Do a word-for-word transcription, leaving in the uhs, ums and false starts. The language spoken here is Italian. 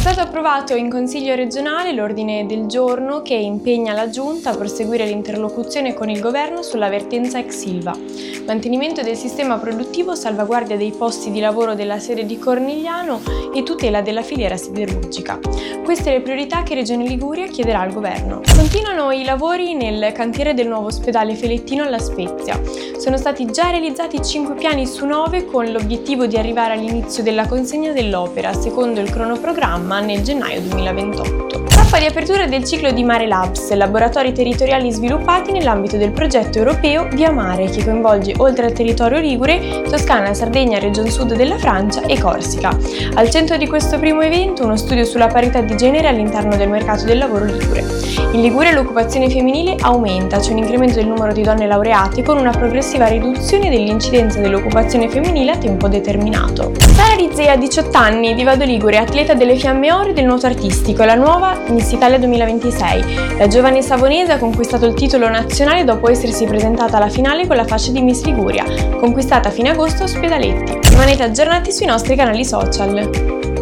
stato approvato in Consiglio regionale l'ordine del giorno che impegna la Giunta a proseguire l'interlocuzione con il Governo sulla vertenza ex Ilva, mantenimento del sistema produttivo, salvaguardia dei posti di lavoro della sede di Cornigliano e tutela della filiera siderurgica. Queste le priorità che Regione Liguria chiederà al Governo. Continuano i lavori nel cantiere del nuovo ospedale Felettino alla Spezia. Sono stati già realizzati cinque piani su nove con l'obiettivo di arrivare all'inizio della consegna dell'opera, secondo il cronoprogramma nel gennaio duemilaventotto. Tappa di apertura del ciclo di Mare Labs, laboratori territoriali sviluppati nell'ambito del progetto europeo Via Mare, che coinvolge oltre al territorio ligure, Toscana, Sardegna, Region Sud della Francia e Corsica. Al centro di questo primo evento uno studio sulla parità di genere all'interno del mercato del lavoro ligure. In Liguria l'occupazione femminile aumenta, c'è un incremento del numero di donne laureate con una progressiva riduzione dell'incidenza dell'occupazione femminile a tempo determinato. Sara Rizea, diciotto anni, di Vado Ligure, atleta delle Fiamme Oro del nuoto artistico, la nuova Miss Italia duemilaventisei. La giovane savonese ha conquistato il titolo nazionale dopo essersi presentata alla finale con la fascia di Miss Liguria, conquistata a fine agosto a Ospedaletti. Rimanete aggiornati sui nostri canali social.